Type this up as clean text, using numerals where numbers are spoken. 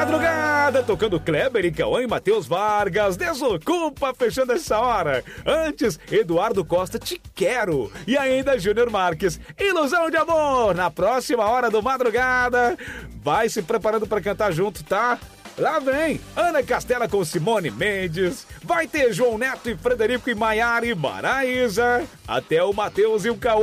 Madrugada, tocando Kleber e Cauã e Matheus Vargas. Desocupa, fechando essa hora. Antes, Eduardo Costa, Te Quero. E ainda Júnior Marques, Ilusão de Amor. Na próxima hora do Madrugada, vai se preparando pra cantar junto, tá? Lá vem Ana Castela com Simone Mendes. Vai ter João Neto e Frederico e Maiara e Maraísa. Até o Matheus e o Cauã